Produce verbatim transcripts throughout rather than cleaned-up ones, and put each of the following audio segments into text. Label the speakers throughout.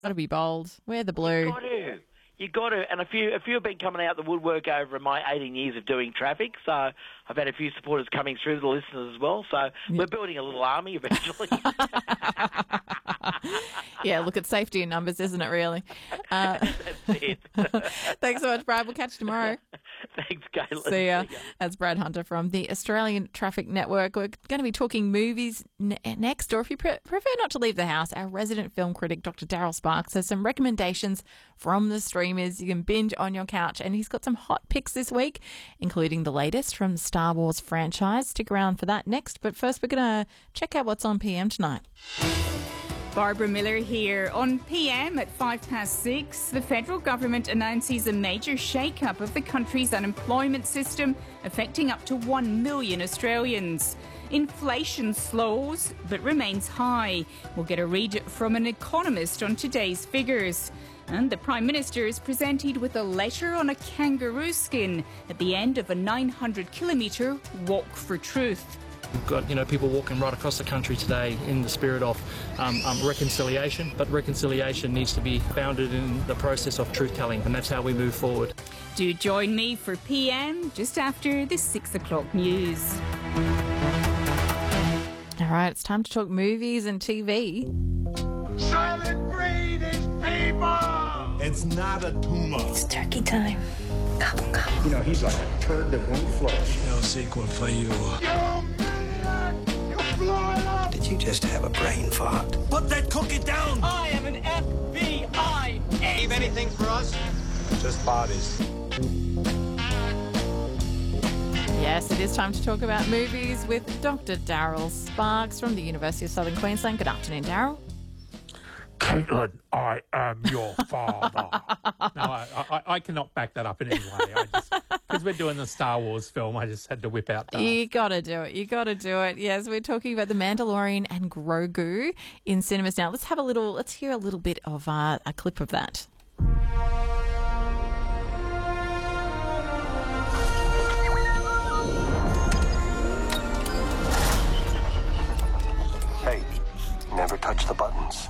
Speaker 1: Got to be bold. Wear the blue.
Speaker 2: You got to. You got to. And a few, a few have been coming out the woodwork over my eighteen years of doing traffic. So I've had a few supporters coming through, the listeners as well. So yeah. We're building a little army eventually.
Speaker 1: Yeah, look, it's safety in numbers, isn't it, really? Uh,
Speaker 2: That's it.
Speaker 1: Thanks so much, Brad. We'll catch you tomorrow.
Speaker 2: Thanks, Caitlin.
Speaker 1: See ya. That's Brad Hunter from the Australian Traffic Network. We're going to be talking movies n- next, or if you pre- prefer not to leave the house, our resident film critic, Doctor Daryl Sparks, has some recommendations from the streamers you can binge on your couch, and he's got some hot picks this week, including the latest from the Star Wars franchise. Stick around for that next, but first we're going to check out what's on P M tonight.
Speaker 3: Barbara Miller here. On P M at five past six, the federal government announces a major shake-up of the country's unemployment system, affecting up to one million Australians. Inflation slows, but remains high. We'll get a read from an economist on today's figures. And the Prime Minister is presented with a letter on a kangaroo skin at the end of a nine hundred kilometre walk for truth.
Speaker 4: We've got, you know, people walking right across the country today in the spirit of um, um, reconciliation, but reconciliation needs to be founded in the process of truth-telling, and that's how we move forward.
Speaker 3: Do join me for P M just after the six o'clock news.
Speaker 1: All right, it's time to talk movies and T V.
Speaker 5: Silent breed is people! It's not a tumor.
Speaker 6: It's turkey time. Gobble, gobble.
Speaker 7: You know, he's like a turd that won't flush.
Speaker 5: No sequel for you. You maniac! You blew it up!
Speaker 6: Did you just have a brain fart?
Speaker 5: Put that cookie down!
Speaker 8: I am an F B I agent.
Speaker 7: Leave anything for us? Just bodies.
Speaker 1: Yes, it is time to talk about movies with Doctor Daryl Sparks from the University of Southern Queensland. Good afternoon, Daryl.
Speaker 9: Caitlin, I am your father. No, I, I, I cannot back that up in any way. I just, because we're doing the Star Wars film, I just had to whip out Darth.
Speaker 1: You got to do it. You got to do it. Yes, we're talking about The Mandalorian and Grogu in cinemas now. Let's have a little, let's hear a little bit of uh, a clip of that.
Speaker 6: Hey, never touch the buttons.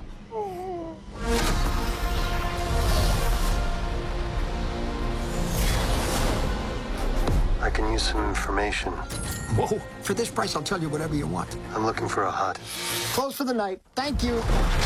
Speaker 6: I can use some information.
Speaker 7: Whoa, for this price, I'll tell you whatever you want.
Speaker 6: I'm looking for a hut.
Speaker 7: Close for the night. Thank you.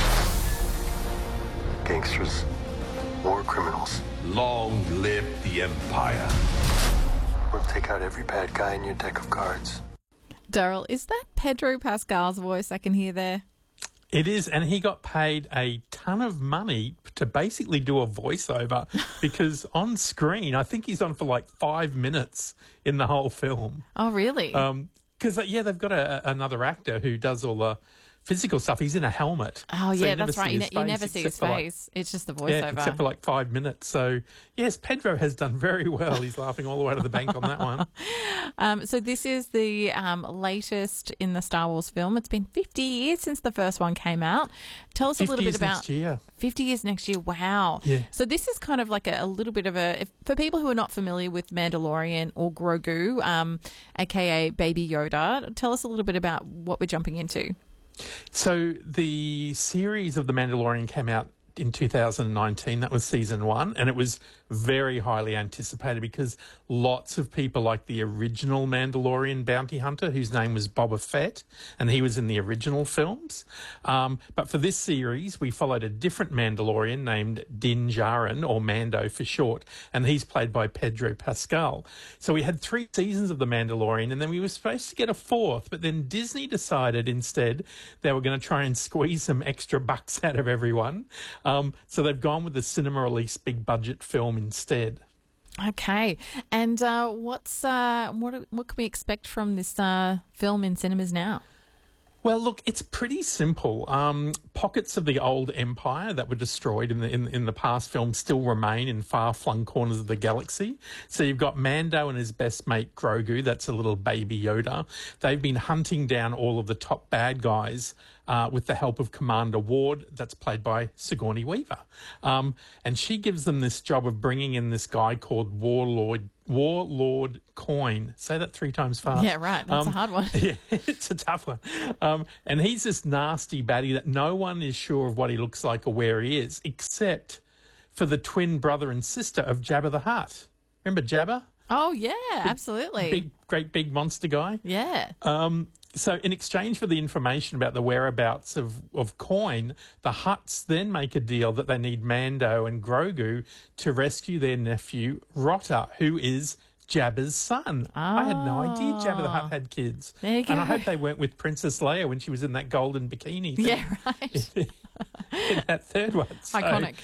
Speaker 6: Gangsters. War criminals.
Speaker 5: Long live the Empire.
Speaker 6: We'll take out every bad guy in your deck of cards.
Speaker 1: Daryl, is that Pedro Pascal's voice I can hear there?
Speaker 9: It is, and he got paid a ton of money to basically do a voiceover because on screen, I think he's on for like five minutes in the whole film.
Speaker 1: Oh, really?
Speaker 9: Um, because, yeah, they've got a, another actor who does all the physical stuff. He's in a helmet.
Speaker 1: Oh,
Speaker 9: so
Speaker 1: yeah, that's right. You, ne- you never see his face.
Speaker 9: Like,
Speaker 1: it's just the voiceover.
Speaker 9: Yeah, except for like five minutes. So, yes, Pedro has done very well. He's laughing all the way to the bank on that one.
Speaker 1: Um, so this is the um, latest in the Star Wars film. It's been fifty years since the first one came out. Tell us a little bit about...
Speaker 9: next year.
Speaker 1: fifty years next year. Wow.
Speaker 9: Yeah.
Speaker 1: So this is kind of like a, a little bit of a... If, for people who are not familiar with Mandalorian or Grogu, um, a k a. Baby Yoda, tell us a little bit about what we're jumping into.
Speaker 9: So the series of The Mandalorian came out in two thousand nineteen. That was season one, and it was very highly anticipated because lots of people like the original Mandalorian bounty hunter, whose name was Boba Fett, and he was in the original films. Um, but for this series, we followed a different Mandalorian named Din Djarin, or Mando for short, and he's played by Pedro Pascal. So we had three seasons of The Mandalorian, and then we were supposed to get a fourth, but then Disney decided instead they were going to try and squeeze some extra bucks out of everyone. Um, so they've gone with the cinema release big budget film instead.
Speaker 1: Okay. And uh, what's uh, what what can we expect from this uh, film in cinemas now?
Speaker 9: Well, look, it's pretty simple. Um, pockets of the old empire that were destroyed in the in, in the past film still remain in far-flung corners of the galaxy. So you've got Mando and his best mate Grogu, that's a little baby Yoda. They've been hunting down all of the top bad guys uh, with the help of Commander Ward, that's played by Sigourney Weaver. Um, and she gives them this job of bringing in this guy called Warlord Warlord Coin. Say that three times fast.
Speaker 1: Yeah, right. That's
Speaker 9: um,
Speaker 1: a hard one.
Speaker 9: Yeah, it's a tough one. Um, and he's this nasty baddie that no one is sure of what he looks like or where he is, except for the twin brother and sister of Jabba the Hutt. Remember Jabba?
Speaker 1: Oh, yeah, absolutely.
Speaker 9: Big, great big monster guy.
Speaker 1: Yeah.
Speaker 9: Um, so in exchange for the information about the whereabouts of, of Coin, the Hutts then make a deal that they need Mando and Grogu to rescue their nephew, Rotta, who is Jabba's son. Oh. I had no idea Jabba the Hutt had kids.
Speaker 1: There you go.
Speaker 9: And I hope they weren't with Princess Leia when she was in that golden bikini thing.
Speaker 1: Yeah, right.
Speaker 9: In that third one. So,
Speaker 1: iconic.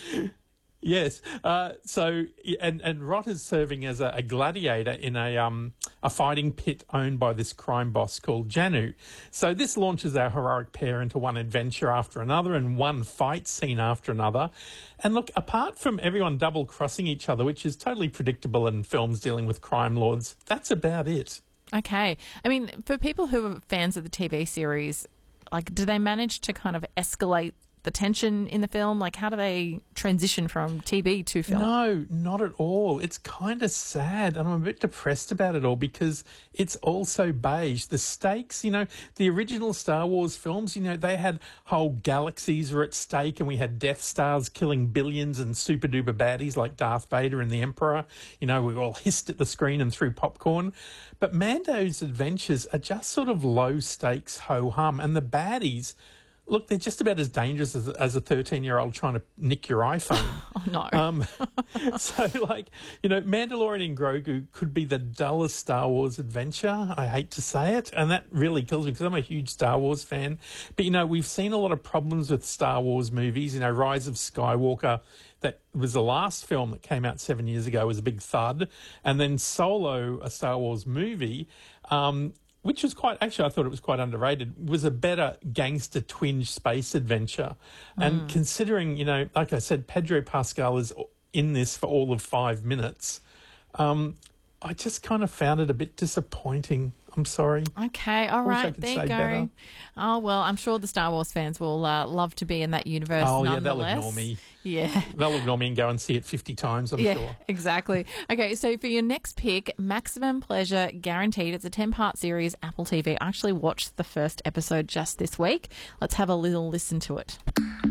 Speaker 9: Yes. Uh, so, and and Rotta's serving as a, a gladiator in a um a fighting pit owned by this crime boss called Janu. So this launches our heroic pair into one adventure after another and one fight scene after another. And look, apart from everyone double crossing each other, which is totally predictable in films dealing with crime lords, that's about it.
Speaker 1: Okay. I mean, for people who are fans of the T V series, like, do they manage to kind of escalate the tension in the film? Like, how do they transition from T V to film?
Speaker 9: No, not at all. It's kind of sad, and I'm a bit depressed about it all because it's all so beige. The stakes, you know, the original Star Wars films, you know, they had whole galaxies were at stake, and we had Death Stars killing billions and super duper baddies like Darth Vader and the Emperor. You know, we were all hissed at the screen and threw popcorn. But Mando's adventures are just sort of low stakes ho hum, and the baddies, look, they're just about as dangerous as, as a thirteen-year-old trying to nick your iPhone.
Speaker 1: Oh, no.
Speaker 9: Um, so, like, you know, Mandalorian and Grogu could be the dullest Star Wars adventure. I hate to say it. And that really kills me because I'm a huge Star Wars fan. But, you know, we've seen a lot of problems with Star Wars movies. You know, Rise of Skywalker, that was the last film that came out seven years ago, was a big thud. And then Solo, a Star Wars movie, um, which was quite, actually, I thought it was quite underrated, was a better gangster twinge space adventure. And mm. considering, you know, like I said, Pedro Pascal is in this for all of five minutes, um, I just kind of found it a bit disappointing. I'm sorry.
Speaker 1: Okay, all right, there you go.
Speaker 9: Better.
Speaker 1: Oh, well, I'm sure the Star Wars fans will uh, love to be in that universe
Speaker 9: oh,
Speaker 1: nonetheless.
Speaker 9: yeah, they'll ignore me.
Speaker 1: Yeah.
Speaker 9: They'll ignore me and go and see it fifty times, I'm
Speaker 1: yeah,
Speaker 9: sure.
Speaker 1: Exactly. Okay, so for your next pick, Maximum Pleasure Guaranteed. It's a ten-part series, Apple T V. I actually watched the first episode just this week. Let's have a little listen to it.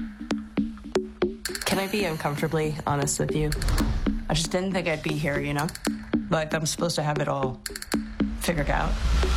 Speaker 10: Can I be uncomfortably honest with you? I just didn't think I'd be here, you know? Like, I'm supposed to have it all figured out.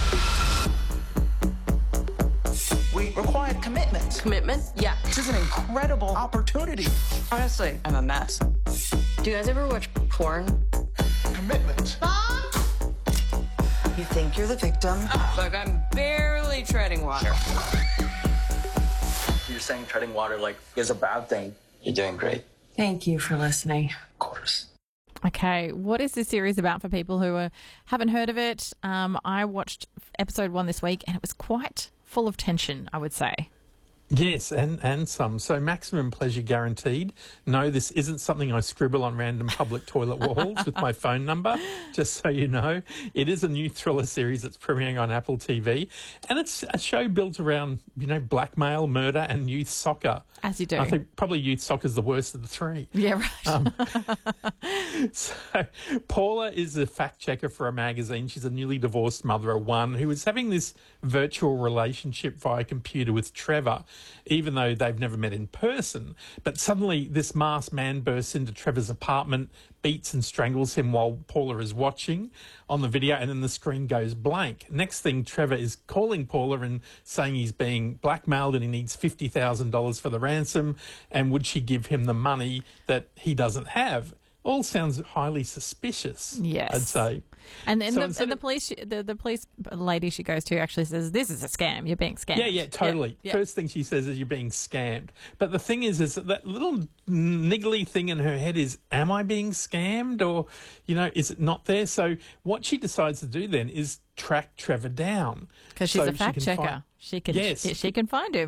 Speaker 11: We required commitment.
Speaker 10: Commitment? Yeah.
Speaker 11: This is an incredible opportunity.
Speaker 10: Honestly, I'm a mess. Do you guys ever watch porn?
Speaker 11: Commitment.
Speaker 10: Mom? You think you're the victim? Look, I'm barely treading water.
Speaker 12: You're saying treading water, like, is a bad thing. You're doing great.
Speaker 10: Thank you for listening.
Speaker 12: Of course.
Speaker 1: Okay, what is this series about for people who uh, haven't heard of it? Um, I watched episode one this week and it was quite full of tension, I would say.
Speaker 9: Yes, and, and some. So Maximum Pleasure Guaranteed. No, this isn't something I scribble on random public toilet walls with my phone number, just so you know. It is a new thriller series that's premiering on Apple T V. And it's a show built around, you know, blackmail, murder and youth soccer.
Speaker 1: As you do.
Speaker 9: I think probably youth soccer is the worst of the three.
Speaker 1: Yeah, right.
Speaker 9: Um, so Paula is a fact checker for a magazine. She's a newly divorced mother of one who is having this virtual relationship via computer with Trevor, even though they've never met in person. But suddenly this masked man bursts into Trevor's apartment, beats and strangles him while Paula is watching on the video, and then the screen goes blank. Next thing, Trevor is calling Paula and saying he's being blackmailed and he needs fifty thousand dollars for the ransom, and would she give him the money that he doesn't have? All sounds highly suspicious,
Speaker 1: yes.
Speaker 9: I'd say.
Speaker 1: And then
Speaker 9: so
Speaker 1: the, and the police, the, the police lady she goes to actually says, "This is a scam. You're being scammed."
Speaker 9: Yeah, yeah, totally.
Speaker 1: Yeah, yeah.
Speaker 9: First thing she says is you're being scammed. But the thing is, is that, that little niggly thing in her head is, am I being scammed, or, you know, is it not there? So what she decides to do then is track Trevor down
Speaker 1: because she's
Speaker 9: so
Speaker 1: a fact
Speaker 9: she
Speaker 1: checker.
Speaker 9: Find,
Speaker 1: she can,
Speaker 9: yes,
Speaker 1: she, she can find him.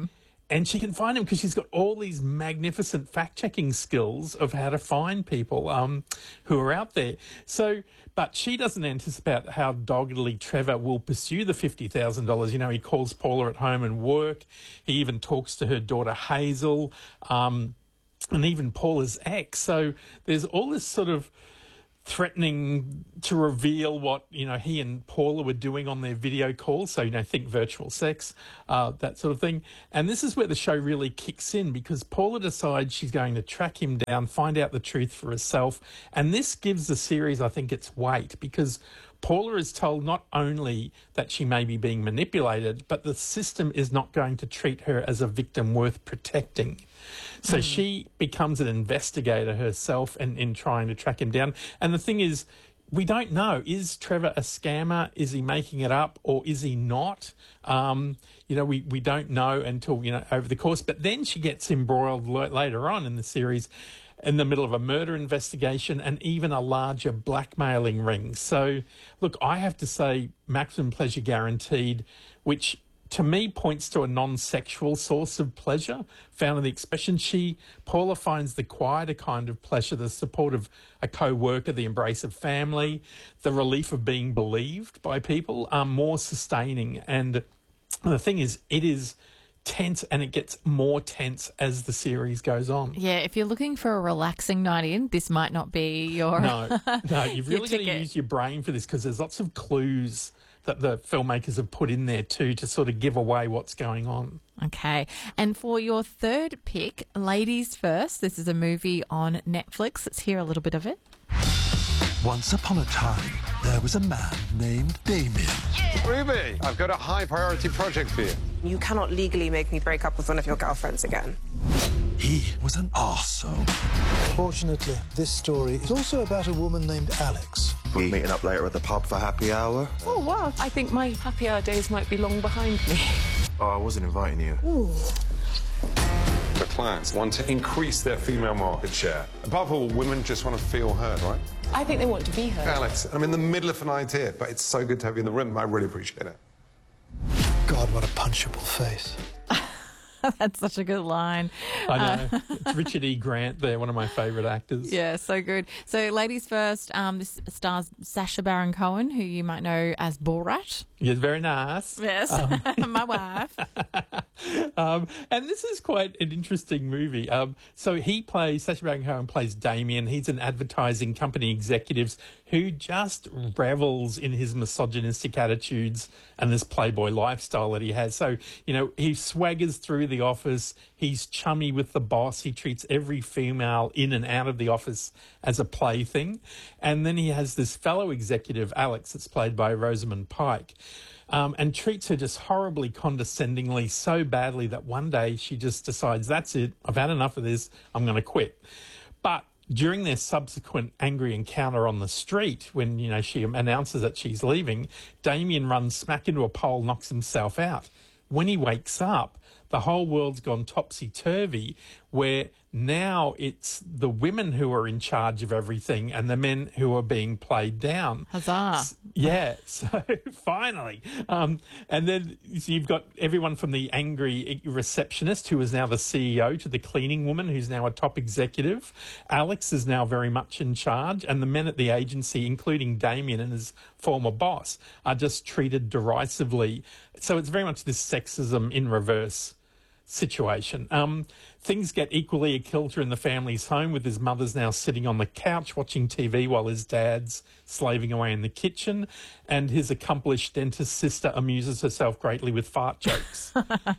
Speaker 9: And she can find him because she's got all these magnificent fact-checking skills of how to find people um, who are out there. So, but she doesn't anticipate how doggedly Trevor will pursue the fifty thousand dollars. You know, he calls Paula at home and work. He even talks to her daughter Hazel um, and even Paula's ex. So there's all this sort of threatening to reveal what, you know, he and Paula were doing on their video calls. So, you know, think virtual sex, uh, that sort of thing. And this is where the show really kicks in because Paula decides she's going to track him down, find out the truth for herself. And this gives the series, I think, its weight because Paula is told not only that she may be being manipulated, but the system is not going to treat her as a victim worth protecting. So mm. she becomes an investigator herself in, in trying to track him down. And the thing is, we don't know. Is Trevor a scammer? Is he making it up or is he not? Um, you know, we, we don't know until, you know, over the course. But then she gets embroiled later on in the series in the middle of a murder investigation and even a larger blackmailing ring. So, look, I have to say maximum pleasure guaranteed, which to me points to a non-sexual source of pleasure found in the expression. She, Paula, finds the quieter kind of pleasure, the support of a co-worker, the embrace of family, the relief of being believed by people are more sustaining. And the thing is, it is tense and it gets more tense as the series goes on.
Speaker 1: Yeah, if you're looking for a relaxing night in, this might not be your
Speaker 9: No, no, you've really got to
Speaker 1: ticket.
Speaker 9: use your brain for this because there's lots of clues that the filmmakers have put in there too to sort of give away what's going on.
Speaker 1: Okay. And for your third pick, Ladies First, this is a movie on Netflix. Let's hear a little bit of it.
Speaker 6: Once upon a time, there was a man named Damien.
Speaker 13: Ruby, I've got a high-priority project for you.
Speaker 14: You cannot legally make me break up with one of your girlfriends again.
Speaker 6: He was an arsehole.
Speaker 15: Fortunately, this story is also about a woman named Alex.
Speaker 16: We're meeting up later at the pub for happy hour.
Speaker 17: Oh, wow. I think my happy hour days might be long behind me.
Speaker 16: Oh, I wasn't inviting you.
Speaker 17: Ooh.
Speaker 13: The clients want to increase their female market share. Above all, women just want to feel heard, right?
Speaker 17: I think they want to be heard.
Speaker 13: Alex, I'm in the middle of an idea, but it's so good to have you in the room. I really appreciate it.
Speaker 15: God, what a punchable face.
Speaker 1: That's such a good line.
Speaker 9: I know. Uh, it's Richard E. Grant there, one of my favourite actors.
Speaker 1: Yeah, so good. So, Ladies First, um, this stars Sacha Baron Cohen, who you might know as Borat.
Speaker 9: Yeah, very nice.
Speaker 1: Yes, um, my wife.
Speaker 9: um, and this is quite an interesting movie. Um, so he plays, Sacha Baron Cohen plays Damien. He's an advertising company executive who just revels in his misogynistic attitudes and this playboy lifestyle that he has. So, you know, he swaggers through the office. He's chummy with the boss. He treats every female in and out of the office as a plaything. And then he has this fellow executive, Alex, that's played by Rosamund Pike, um, and treats her just horribly condescendingly, so badly that one day she just decides, that's it, I've had enough of this, I'm going to quit. But during their subsequent angry encounter on the street, when, you know, she announces that she's leaving, Damien runs smack into a pole, knocks himself out. When he wakes up, the whole world's gone topsy-turvy, where now it's the women who are in charge of everything and the men who are being played down.
Speaker 1: Huzzah.
Speaker 9: Yeah, so finally. Um, and then you've got everyone from the angry receptionist, who is now the C E O, to the cleaning woman, who's now a top executive. Alex is now very much in charge, and the men at the agency, including Damien and his former boss, are just treated derisively. So it's very much this sexism in reverse situation. Um, things get equally a kilter in the family's home, with his mother's now sitting on the couch watching T V while his dad's slaving away in the kitchen, and his accomplished dentist sister amuses herself greatly with fart jokes.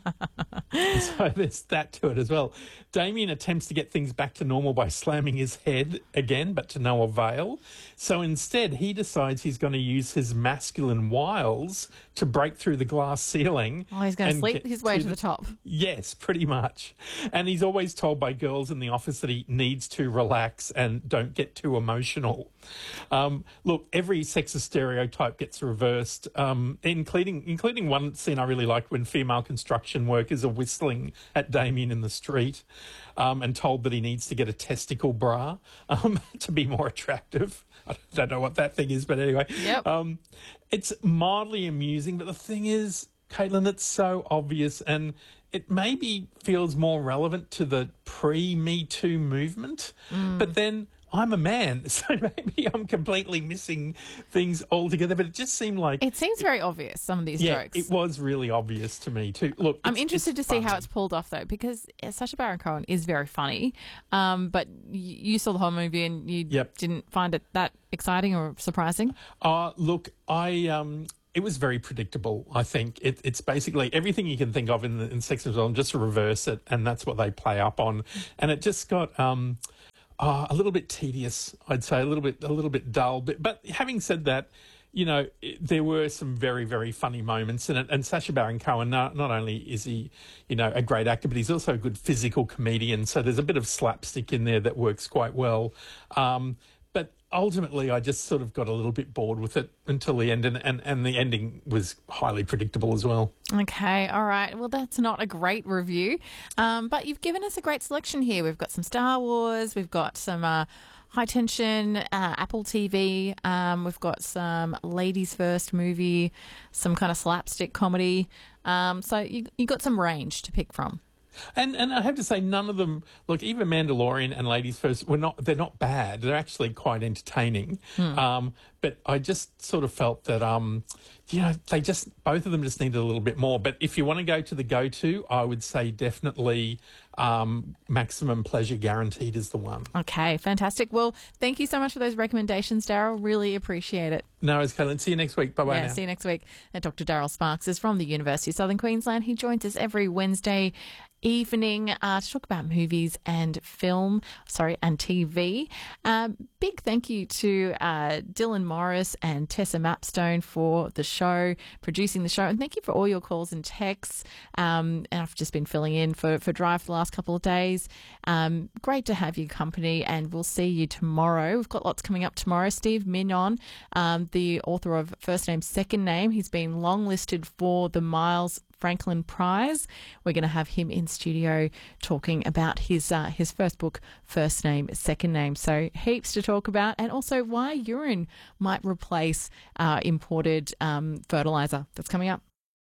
Speaker 9: So there's that to it as well. Damien attempts to get things back to normal by slamming his head again, but to no avail. So instead, he decides he's going to use his masculine wiles to break through the glass ceiling.
Speaker 1: Oh, he's going to sleep his way to the, the top.
Speaker 9: Yes, pretty much. And he's always told by girls in the office that he needs to relax and don't get too emotional. Um, look, every sexist stereotype gets reversed, um, including including one scene I really liked, when female construction workers are whistling at Damien in the street, um, and told that he needs to get a testicle bra um, to be more attractive. I don't know what that thing is, but anyway.
Speaker 1: Yep.
Speaker 9: Um, it's mildly amusing, but the thing is, Caitlin, it's so obvious, and it maybe feels more relevant to the pre-Me Too movement,
Speaker 1: Mm.
Speaker 9: but then I'm a man, so maybe I'm completely missing things altogether. But it just seemed like
Speaker 1: It seems very obvious, some of these
Speaker 9: yeah,
Speaker 1: jokes.
Speaker 9: it was really obvious to me too. Look,
Speaker 1: I'm
Speaker 9: it's-
Speaker 1: interested to
Speaker 9: it's
Speaker 1: see
Speaker 9: fun.
Speaker 1: how it's pulled off, though, because uh, Sacha Baron Cohen is very funny. Um, but y- you saw the whole movie and you
Speaker 9: Yep.
Speaker 1: didn't find it that exciting or surprising?
Speaker 9: Uh, look, I um, it was very predictable. I think it, it's basically everything you can think of in, the, in Sex and the City, just reverse it, and that's what they play up on. And it just got um, uh, a little bit tedious, I'd say, a little bit, a little bit dull. But, but having said that, you know, it, there were some very, very funny moments in it. And Sacha Baron Cohen, not, not only is he, you know, a great actor, but he's also a good physical comedian. So there's a bit of slapstick in there that works quite well. Um, but ultimately, I just sort of got a little bit bored with it until the end, and, and, and the ending was highly predictable as well.
Speaker 1: Okay, all right. Well, that's not a great review, um, but you've given us a great selection here. We've got some Star Wars, we've got some uh, High Tension, uh, Apple T V, um, we've got some Ladies First movie, some kind of slapstick comedy. Um, so you you got some range to pick from.
Speaker 9: And and I have to say, none of them, look, even Mandalorian and Ladies First, were not, they're not bad. They're actually quite entertaining.
Speaker 1: Hmm.
Speaker 9: Um, but I just sort of felt that, um, you know, they just, both of them just needed a little bit more. But if you want to go to the go-to, I would say definitely um, Maximum Pleasure Guaranteed is the one.
Speaker 1: Okay, fantastic. Well, thank you so much for those recommendations, Daryl. Really appreciate it.
Speaker 9: No, it's Caitlin. See you next week. Bye-bye
Speaker 1: Yeah,
Speaker 9: now.
Speaker 1: see you next week. And Doctor Daryl Sparks is from the University of Southern Queensland. He joins us every Wednesday evening uh, to talk about movies and film, sorry, and T V. Um, big thank you to uh, Dylan Morris and Tessa Mapstone for the show, producing the show. And thank you for all your calls and texts. Um, and I've just been filling in for, for Drive for the last couple of days. Um, great to have your company, and we'll see you tomorrow. We've got lots coming up tomorrow. Steve Mignon, um, the author of First Name, Second Name, he's been longlisted for the Miles Franklin Prize. We're going to have him in studio talking about his uh, his first book, First Name, Second Name. So heaps to talk about, and also why urine might replace uh, imported um, fertilizer. That's coming up.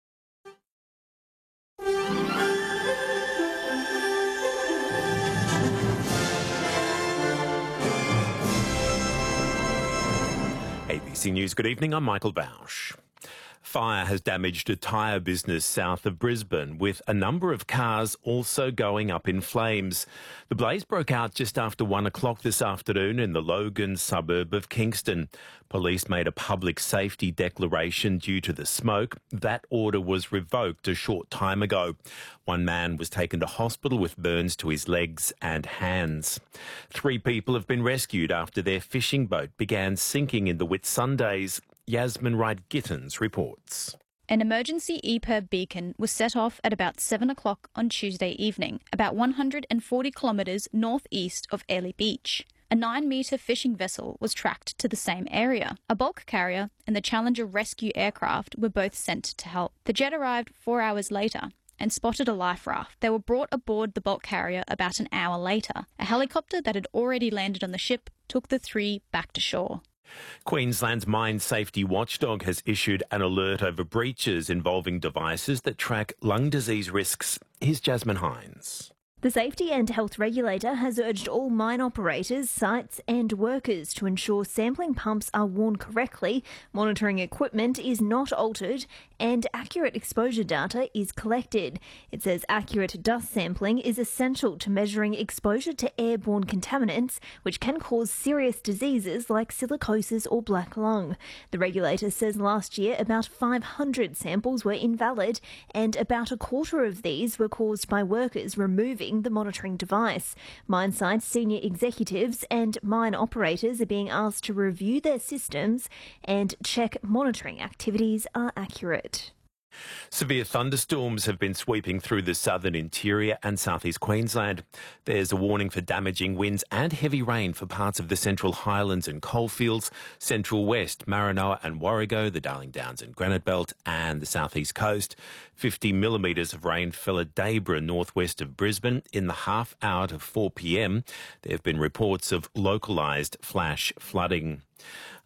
Speaker 18: A B C News, good evening. I'm Michael Bausch. Fire has damaged a tyre business south of Brisbane, with a number of cars also going up in flames. The blaze broke out just after one o'clock this afternoon in the Logan suburb of Kingston. Police made a public safety declaration due to the smoke. That order was revoked a short time ago. One man was taken to hospital with burns to his legs and hands. Three people have been rescued after their fishing boat began sinking in the Whitsundays. Yasmin Wright-Gittins reports.
Speaker 19: An emergency E P I R beacon was set off at about seven o'clock on Tuesday evening, about one hundred forty kilometres northeast of Airlie Beach. A nine-metre fishing vessel was tracked to the same area. A bulk carrier and the Challenger rescue aircraft were both sent to help. The jet arrived four hours later and spotted a life raft. They were brought aboard the bulk carrier about an hour later. A helicopter that had already landed on the ship took the three back to shore.
Speaker 18: Queensland's Mine Safety Watchdog has issued an alert over breaches involving devices that track lung disease risks. Here's Jasmine Hines.
Speaker 20: The Safety and Health Regulator has urged all mine operators, sites and workers to ensure sampling pumps are worn correctly, monitoring equipment is not altered and accurate exposure data is collected. It says accurate dust sampling is essential to measuring exposure to airborne contaminants, which can cause serious diseases like silicosis or black lung. The regulator says last year about five hundred samples were invalid and about a quarter of these were caused by workers removing the monitoring device. Mine sites senior executives and mine operators are being asked to review their systems and check monitoring activities are accurate.
Speaker 18: Severe thunderstorms have been sweeping through the southern interior and southeast Queensland. There's a warning for damaging winds and heavy rain for parts of the Central Highlands and Coalfields, Central West, Maranoa and Warrego, the Darling Downs and Granite Belt and the southeast coast. fifty millimetres of rain fell at Daybra, northwest of Brisbane, in the half hour of four p m. There have been reports of localised flash flooding.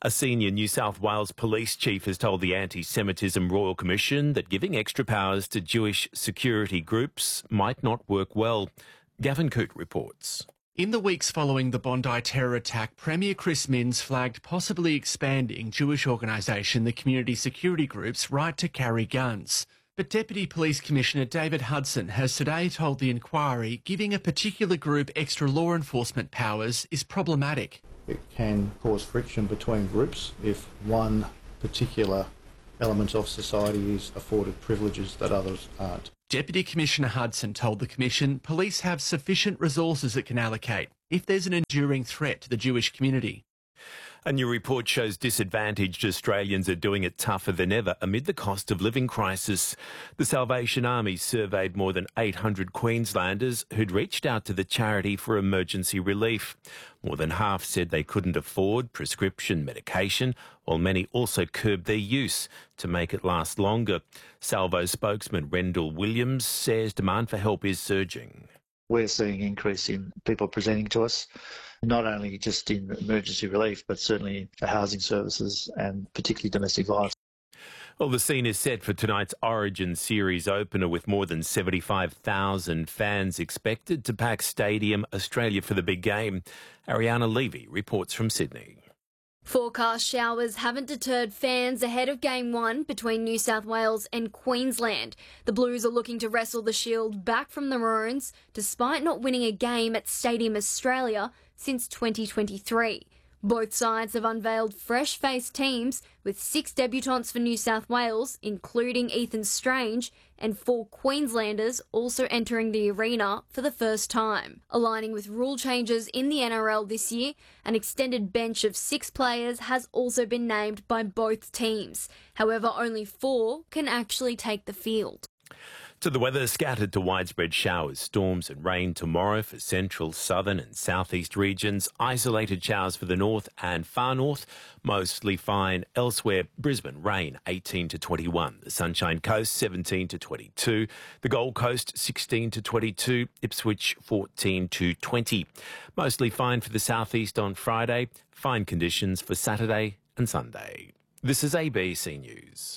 Speaker 18: A senior New South Wales police chief has told the Anti-Semitism Royal Commission that giving extra powers to Jewish security groups might not work well. Gavin Coote reports.
Speaker 21: In the weeks following the Bondi terror attack, Premier Chris Minns flagged possibly expanding Jewish organisation the Community Security Group's right to carry guns. But Deputy Police Commissioner David Hudson has today told the inquiry giving a particular group extra law enforcement powers is problematic.
Speaker 22: It can cause friction between groups if one particular element of society is afforded privileges that others aren't.
Speaker 21: Deputy Commissioner Hudson told the Commission police have sufficient resources it can allocate if there's an enduring threat to the Jewish community.
Speaker 18: A new report shows disadvantaged Australians are doing it tougher than ever amid the cost of living crisis. The Salvation Army surveyed more than eight hundred Queenslanders who'd reached out to the charity for emergency relief. More than half said they couldn't afford prescription medication, while many also curbed their use to make it last longer. Salvo spokesman Rendell Williams says demand for help is surging.
Speaker 23: We're seeing an increase in people presenting to us, not only just in emergency relief, but certainly for housing services and particularly domestic violence.
Speaker 18: Well, the scene is set for tonight's Origin Series opener with more than seventy-five thousand fans expected to pack Stadium Australia for the big game. Ariana Levy reports from Sydney.
Speaker 24: Forecast showers haven't deterred fans ahead of Game one between New South Wales and Queensland. The Blues are looking to wrestle the Shield back from the Maroons, despite not winning a game at Stadium Australia since twenty twenty-three. Both sides have unveiled fresh-faced teams with six debutants for New South Wales, including Ethan Strange, and four Queenslanders also entering the arena for the first time. Aligning with rule changes in the N R L this year, an extended bench of six players has also been named by both teams. However, only four can actually take the field.
Speaker 18: To the weather, scattered to widespread showers, storms and rain tomorrow for central, southern and southeast regions. Isolated showers for the north and far north, mostly fine. Elsewhere, Brisbane, rain eighteen to twenty-one. The Sunshine Coast, seventeen to twenty-two. The Gold Coast, sixteen to twenty-two. Ipswich, fourteen to twenty. Mostly fine for the southeast on Friday. Fine conditions for Saturday and Sunday. This is A B C News.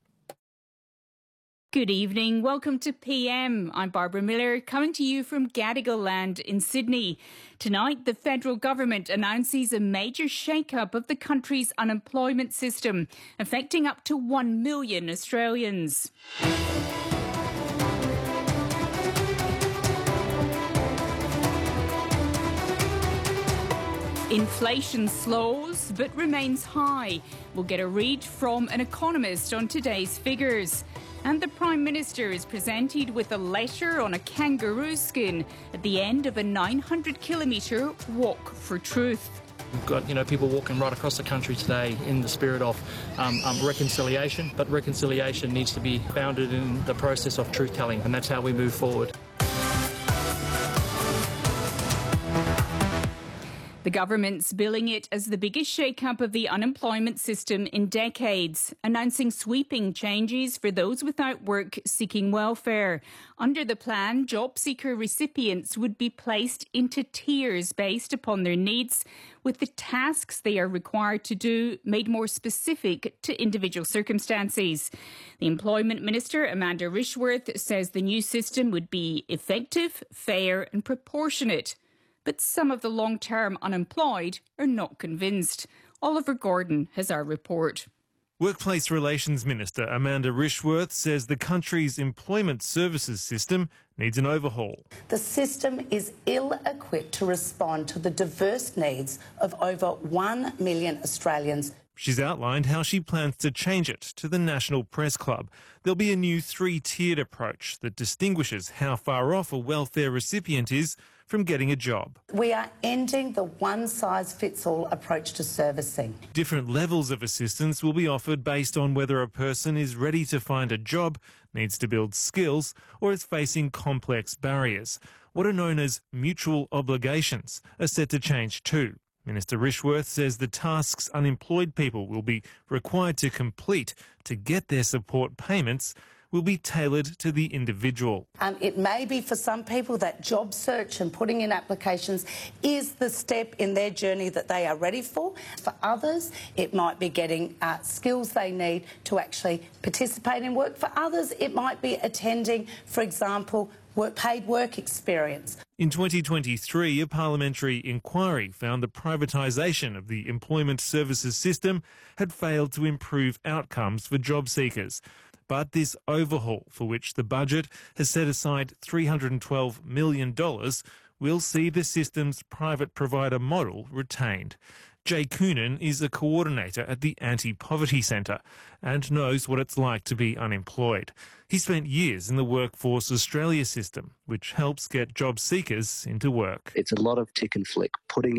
Speaker 3: Good evening. Welcome to P M. I'm Barbara Miller, coming to you from Gadigal Land in Sydney. Tonight, the federal government announces a major shake-up of the country's unemployment system, affecting up to one million Australians. Inflation slows but remains high. We'll get a read from an economist on today's figures. And the Prime Minister is presented with a letter on a kangaroo skin at the end of a nine hundred kilometre walk for truth.
Speaker 4: We've got, you know, people walking right across the country today in the spirit of um, um, reconciliation, but reconciliation needs to be founded in the process of truth-telling, and that's how we move forward.
Speaker 3: The government's billing it as the biggest shake-up of the unemployment system in decades, announcing sweeping changes for those without work seeking welfare. Under the plan, job seeker recipients would be placed into tiers based upon their needs, with the tasks they are required to do made more specific to individual circumstances. The Employment Minister, Amanda Rishworth, says the new system would be effective, fair and proportionate. But some of the long-term unemployed are not convinced. Oliver Gordon has our report.
Speaker 25: Workplace Relations Minister Amanda Rishworth says the country's employment services system needs an overhaul.
Speaker 26: The system is ill-equipped to respond to the diverse needs of over one million Australians.
Speaker 25: She's outlined how she plans to change it to the National Press Club. There'll be a new three-tiered approach that distinguishes how far off a welfare recipient is from getting a job.
Speaker 26: We are ending the one-size-fits-all approach to servicing.
Speaker 25: Different levels of assistance will be offered based on whether a person is ready to find a job, needs to build skills, or is facing complex barriers. What are known as mutual obligations are set to change too. Minister Rishworth says the tasks unemployed people will be required to complete to get their support payments will be tailored to the individual.
Speaker 26: Um, it may be for some people that job search and putting in applications is the step in their journey that they are ready for. For others, it might be getting uh, skills they need to actually participate in work. For others, it might be attending, for example, work, paid work experience.
Speaker 25: In twenty twenty-three, a parliamentary inquiry found the privatisation of the employment services system had failed to improve outcomes for job seekers. But this overhaul, for which the budget has set aside three hundred twelve million dollars, will see the system's private provider model retained. Jay Coonan is a coordinator at the Anti-Poverty Centre and knows what it's like to be unemployed. He spent years in the Workforce Australia system, which helps get job seekers into work.
Speaker 2: It's a lot of tick and flick, putting